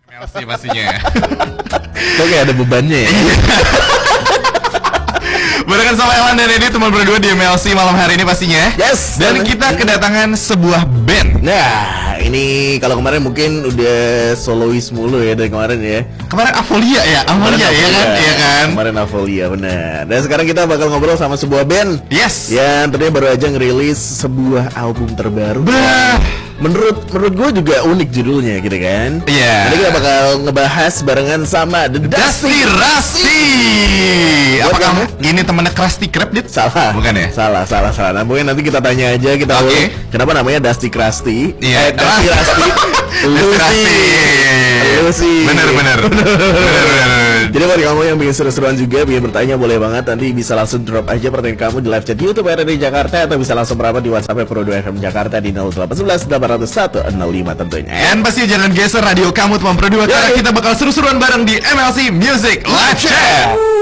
MLC pastinya. Kok kayak ada bebannya ya? Barengan sama Elan dan Edi, teman berdua di MLC malam hari ini pastinya. Yes. Dan kita kedatangan sebuah band. Nah, ini kalau kemarin mungkin udah solois mulu ya dari kemarin ya. Kemarin Avolia ya, Avolia ya kan? Iya kan? Kemarin Avolia benar. Dan sekarang kita bakal ngobrol sama sebuah band. Yes. Yang ternyata baru aja ngerilis sebuah album terbaru. Bah. Menurut gue juga unik judulnya gitu kan. Iya. Jadi kita bakal ngebahas barengan sama The Dusty Rusty. Apakah ini temannya Krusty Krab, Dit? Salah. Bukan ya? Salah. Nah, mungkin nanti kita tanya aja, kita Oke. kenapa namanya Dusty Krusty? Iya. Dusty Rusty. Lu sih. Bener. Jadi buat kamu yang bikin seru-seruan juga, bikin bertanya boleh banget. Nanti bisa langsung drop aja pertanyaan kamu di live chat YouTube RRI Jakarta, atau bisa langsung merapat di WhatsApp Pro 2 FM Jakarta di 0811 801 05 tentunya. Dan pasti jangan geser radio kamu teman berdua, karena kita bakal seru-seruan bareng di MLC Music Live Chat.